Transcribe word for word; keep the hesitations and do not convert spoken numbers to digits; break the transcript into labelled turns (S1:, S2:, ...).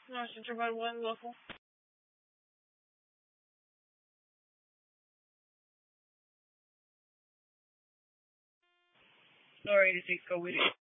S1: Nós trabalho one local. Sorry to take go with it.